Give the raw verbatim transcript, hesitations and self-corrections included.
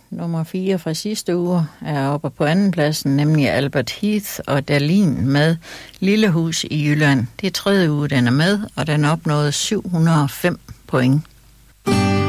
nummer fire fra sidste uge er oppe på andenpladsen, nemlig Albert Heath og Dahlin med Lille Hus i Jylland. Det er tredje uge, den er med, og den opnåede syv hundrede og fem point.